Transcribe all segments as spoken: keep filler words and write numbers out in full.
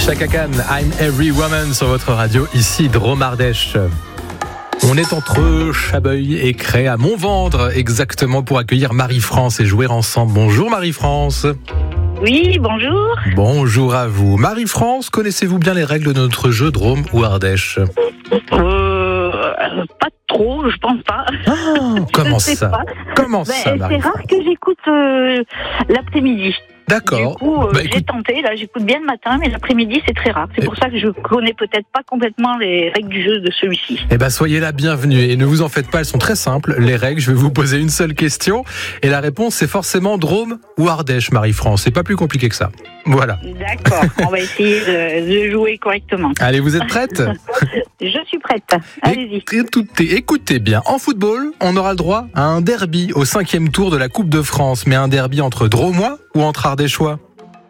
Chaka Khan, I'm Every Woman sur votre radio, ici Drôme Ardèche. On est entre Chabeuil et Crest à Montvendre, exactement pour accueillir Marie-France et jouer ensemble. Bonjour Marie-France. Oui, bonjour. Bonjour à vous. Marie-France, connaissez-vous bien les règles de notre jeu Drôme ou Ardèche ? Euh, pas trop, je pense pas. Ah, comment ça pas. Comment ben, ça, C'est rare que j'écoute euh, l'après-midi. D'accord. Du coup, euh, bah, j'ai écoute... tenté, là j'écoute bien le matin, mais l'après-midi c'est très rare. C'est Et... pour ça que je connais peut-être pas complètement les règles du jeu de celui-ci. Eh ben, soyez la bienvenue et ne vous en faites pas, elles sont très simples. Les règles, je vais vous poser une seule question et la réponse c'est forcément Drôme ou Ardèche, Marie-France. C'est pas plus compliqué que ça. Voilà. D'accord, on va essayer de, de jouer correctement. Allez, vous êtes prête ? Je suis prête, allez-y. Écoutez, écoutez bien, en football, on aura le droit à un derby au cinquième tour de la Coupe de France, mais un derby entre Drômois ou entre Ardéchois ?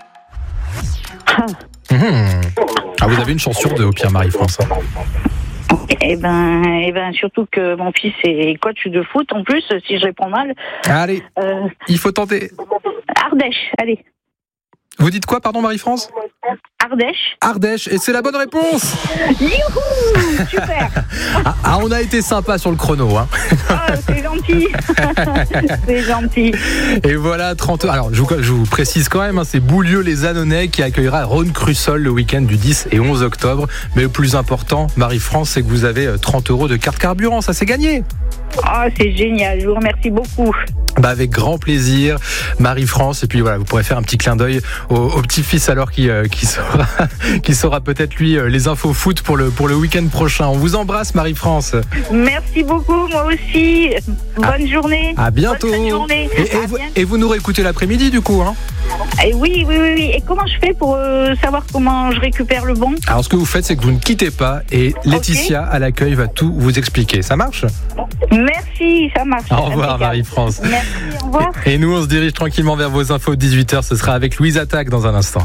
Mmh. Ah, vous avez une chance sur deux au pire, Marie-France. Eh ben, eh ben, surtout que mon fils est coach de foot en plus, si je réponds mal. Allez, euh... il faut tenter. Ardèche, allez. Vous dites quoi, pardon, Marie-France ? Ardèche. Ardèche, et c'est la bonne réponse. Youhou, super. ah, ah, on a été sympa sur le chrono. Hein. Ah, c'est gentil. C'est gentil. Et voilà, trente... Alors, je vous, je vous précise quand même, hein, c'est Boulieu-les-Annonais qui accueillera Rhône-Crussol le week-end du dix et onze octobre. Mais le plus important, Marie-France, c'est que vous avez trente euros de carte carburant. Ça, c'est gagné. Ah, oh, c'est génial. Je vous remercie beaucoup. Bah avec grand plaisir, Marie-France. Et puis voilà, vous pourrez faire un petit clin d'œil au, au petit-fils alors qui, euh, qui saura, qui saura peut-être lui les infos foot pour le, pour le week-end prochain. On vous embrasse, Marie-France. Merci beaucoup, moi aussi. Bonne à, journée. À bientôt. Bonne journée. Et, et, vous, et vous nous réécoutez l'après-midi du coup, hein ? Et oui, oui, oui, oui. Et comment je fais pour euh, savoir comment je récupère le bon ? Alors ce que vous faites, c'est que vous ne quittez pas et Laetitia okay. à l'accueil va tout vous expliquer. Ça marche ? Merci, ça marche. Au revoir Marie-France. Merci, au revoir. Et, et nous, on se dirige tranquillement vers vos infos de dix-huit heures. Ce sera avec Louise Attaque dans un instant.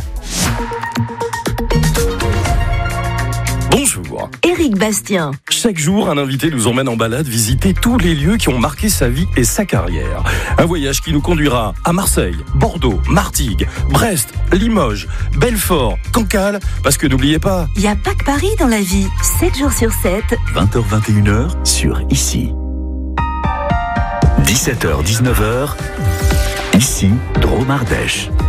Bonjour. Éric Bastien. Chaque jour, un invité nous emmène en balade visiter tous les lieux qui ont marqué sa vie et sa carrière. Un voyage qui nous conduira à Marseille, Bordeaux, Martigues, Brest, Limoges, Belfort, Cancale, parce que n'oubliez pas... Il n'y a pas que Paris dans la vie. sept jours sur sept. vingt heures vingt et une heures sur Ici. dix-sept heures dix-neuf heures, Ici, Drôme Ardèche.